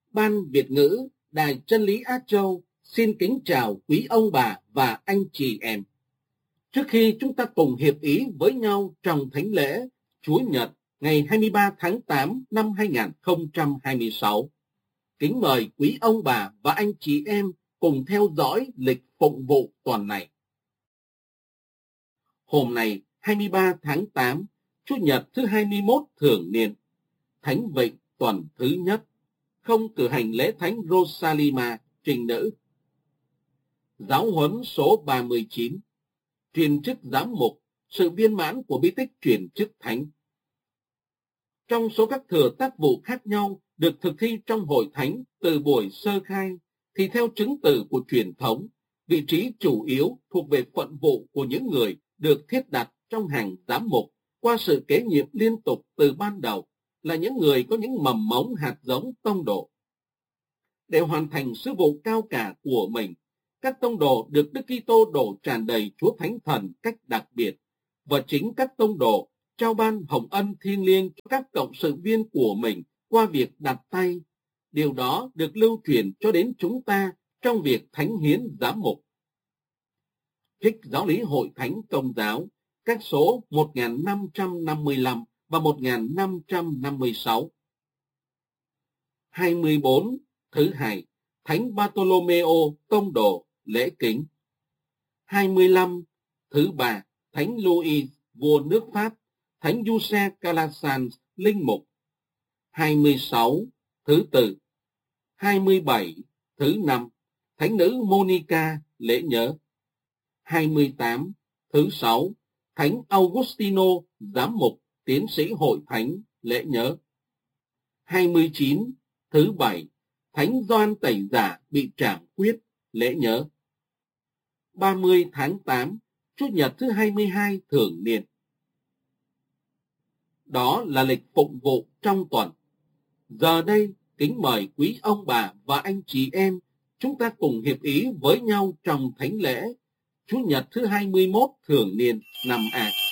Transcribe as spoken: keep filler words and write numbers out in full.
Ban Việt ngữ Đài Chân lý Á Châu xin kính chào quý ông bà và anh chị em. Trước khi chúng ta cùng hiệp ý với nhau trong thánh lễ Chúa Nhật ngày hai mươi ba tháng tám năm hai nghìn không trăm hai mươi sáu, kính mời quý ông bà và anh chị em cùng theo dõi lịch phụng vụ tuần này. Hôm nay hai mươi ba tháng tám, Chủ nhật thứ hai mươi mốt thường niên, Thánh Vịnh tuần thứ nhất, không cử hành lễ Thánh Rosalima trinh nữ. Giáo huấn số ba mươi chín, truyền chức giám mục, sự viên mãn của bí tích truyền chức thánh. Trong số các thừa tác vụ khác nhau được thực thi trong hội thánh từ buổi sơ khai, thì theo chứng từ của truyền thống, vị trí chủ yếu thuộc về phận vụ của những người được thiết đặt trong hàng giám mục qua sự kế nhiệm liên tục từ ban đầu là những người có những mầm mống hạt giống tông đồ. Để hoàn thành sứ vụ cao cả của mình, các tông đồ được Đức Kitô đổ tràn đầy Chúa Thánh Thần cách đặc biệt, và chính các tông đồ trao ban hồng ân thiêng liêng cho các cộng sự viên của mình qua việc đặt tay. Điều đó được lưu truyền cho đến chúng ta trong việc thánh hiến giám mục. Trích Giáo lý Hội Thánh Công giáo, các số một nghìn năm trăm năm mươi lăm và một nghìn năm trăm năm mươi sáu. hai mươi bốn. Thứ hai, Thánh Bartolomeo Tông đồ lễ kính. hai mươi lăm. Thứ ba, Thánh Louis vua nước Pháp, Thánh Giuse Calasanz linh mục. hai mươi sáu. Thứ tư. hai mươi bảy. Thứ năm, Thánh nữ Monica lễ nhớ. hai mươi tám. Thứ sáu, Thánh Augustino giám mục, tiến sĩ hội thánh lễ nhớ. hai mươi chín. Thứ bảy, Thánh Gioan Tẩy Giả bị trảm quyết lễ nhớ. ba mươi tháng tám, Chủ nhật thứ hai mươi hai thường niên. Đó là lịch phụng vụ trong tuần. Giờ đây, kính mời quý ông bà và anh chị em, chúng ta cùng hiệp ý với nhau trong thánh lễ Chủ nhật thứ hai mươi mốt thường niên năm A.